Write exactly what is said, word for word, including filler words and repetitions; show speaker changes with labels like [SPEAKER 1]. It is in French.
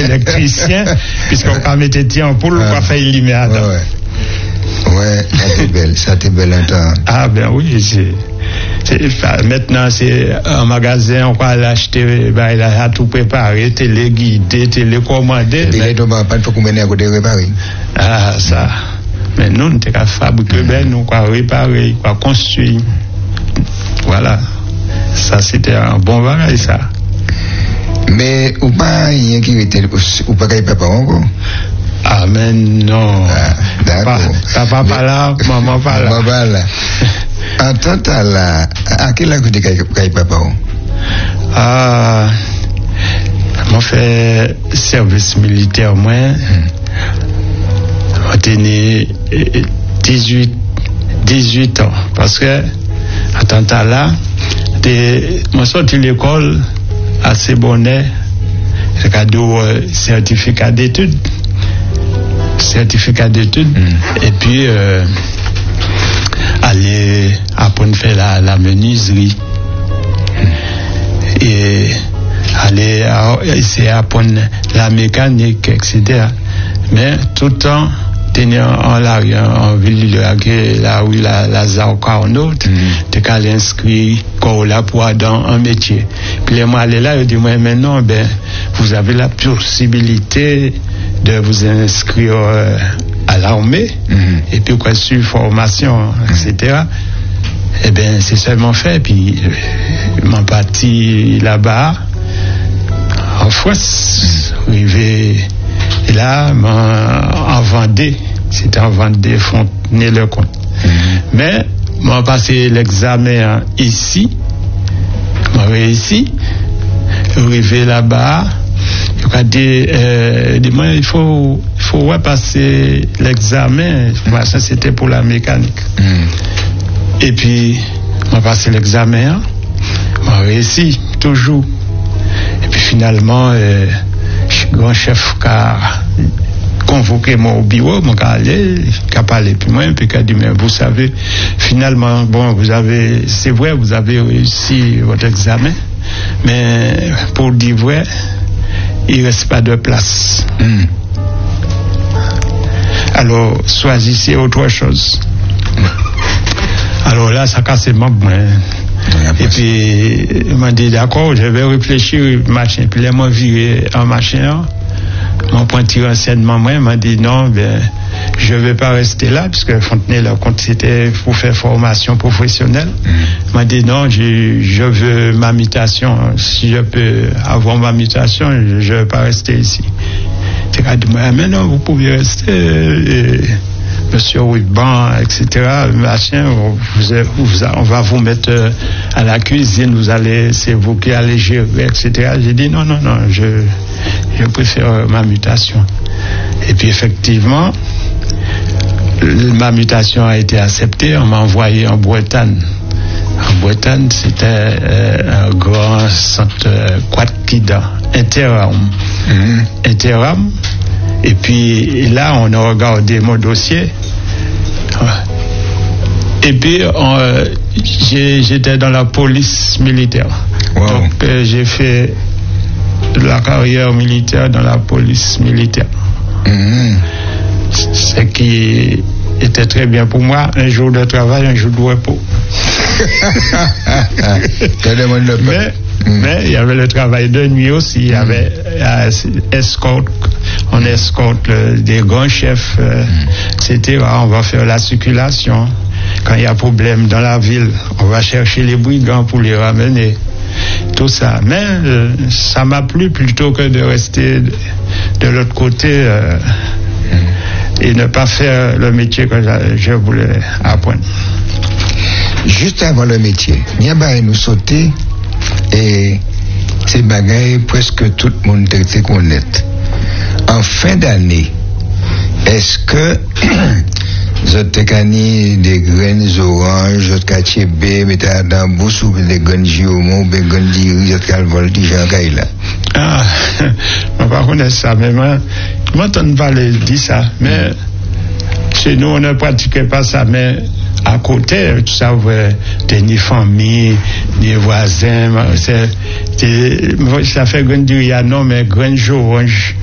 [SPEAKER 1] électricien, puisqu'on va mettre des ampoules, on va faire lumière.
[SPEAKER 2] Ouais, ouais. Ouais, ça t'est belle, ça t'est belle un temps.
[SPEAKER 1] Ah ben oui, c'est, c'est maintenant c'est un magasin, on va l'acheter, ben, il a tout préparé, téléguidé, télécommandé.
[SPEAKER 2] Il est pas de faut mener à côté réparer.
[SPEAKER 1] Ah ça. Mais nous, on était fabriquer, mm. ben nous quoi réparer, quoi construire. Voilà. Ça c'était un bon bagage ça.
[SPEAKER 2] Mais ou pas rien qui était ou pas qu'il papa encore.
[SPEAKER 1] Ah mais non.
[SPEAKER 2] Ah, d'accord.
[SPEAKER 1] Papa pas là, maman pas là.
[SPEAKER 2] Maman pas là. En tant là, à quel âge tu es papa?
[SPEAKER 1] Ah, moi fait service militaire moi. On tenait dix-huit dix-huit ans parce que à tant là, moi sorti l'école assez bonnet, j'ai cadeau certificat d'études. certificat d'études mm. et puis euh, aller apprendre faire la, la menuiserie mm. et aller à, essayer d'apprendre la mécanique, et cetera. Mais tout le temps tenir en l'arrière en ville là où la Lazare Carnot t'es qu'à l'inscrire quoi là pour dans un métier. Puis les mois aller là je dis moi maintenant ben vous avez la possibilité de vous inscrire euh, à l'armée mm-hmm. et puis quoi sur formation mm-hmm. et cetera. Eh bien c'est seulement fait puis euh, mon parti là-bas en France arrivé et là en Vendée c'était en Vendée Fontenay-le-Comte mm-hmm. mais moi passé l'examen ici moi réussi arrivé là-bas il a dit euh, il faut il faut ouais, passer l'examen mm-hmm. ça c'était pour la mécanique mm-hmm. et puis moi passé l'examen moi réussi toujours et puis finalement euh, grand chef a convoqué mon bureau, mon allé, qui a parlé puis moi, puis qui a dit mais vous savez, finalement bon vous avez, c'est vrai vous avez réussi votre examen, mais pour dire vrai, il reste pas de place. Mm. Alors choisissez autre chose. Alors là ça casse mon main. Et puis, il m'a dit, d'accord, je vais réfléchir, machin. Puis là, il m'a viré en machin. Mon pointu renseignement, moi, il m'a dit, non, ben, je ne vais pas rester là, puisque Fontenay, là, quand c'était pour faire formation professionnelle, mm. il m'a dit, non, je, je veux ma mutation. Si je peux avoir ma mutation, je ne vais pas rester ici. Il a dit, mais non, vous pouvez rester. Et, Monsieur Ruban, et cetera, machin, vous, vous, on va vous mettre à la cuisine, vous allez, c'est vous qui allez gérer, et cetera. J'ai dit non, non, non, je, je préfère ma mutation. Et puis effectivement, ma mutation a été acceptée, on m'a envoyé en Bretagne. En Bretagne, c'était euh, un grand centre euh, Quatquida, Interam. Mm-hmm. Interam. Et puis là, on a regardé mon dossier. Et puis, on, euh, j'ai, j'étais dans la police militaire. Wow. Donc, euh, j'ai fait la carrière militaire dans la police militaire. Mm-hmm. Ce qui était très bien pour moi. Un jour de travail, un jour de repos. mais, mais il y avait le travail de nuit aussi. Il y avait euh, escorte. On escorte le, des grands chefs, euh, mm. et cetera. On va faire la circulation. Quand il y a problème dans la ville, on va chercher les brigands pour les ramener. Tout ça. Mais euh, ça m'a plu plutôt que de rester de, de l'autre côté euh, mm. et ne pas faire le métier que je, je voulais apprendre.
[SPEAKER 2] Juste avant le métier, Niaba nous sauter et ces bagailles presque tout le monde était connaître. En fin d'année, est-ce que vous avez gagné des graines oranges, vous avez gagné des mettez dans bouche ou des graines giomon, des graines d'iri, vous avez voltigé en caille là?
[SPEAKER 1] Ah, je ne connais pas ça, mais moi, je m'entends pas le dire ça, mais chez nous, on ne pratiquait pas ça, mais à côté, tu sais, t'es ni famille, ni voisins, c'est, ça fait graines d'iri, non, mais graines oranges.